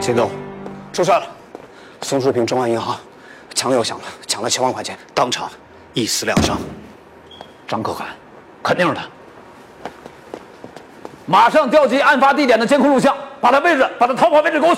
秦总，出事了！松树坪中外银行抢了又抢了，抢了7万块钱，当场1死2伤。 张可汗，肯定是他。马上调集案发地点的监控录像，把他逃跑位置给我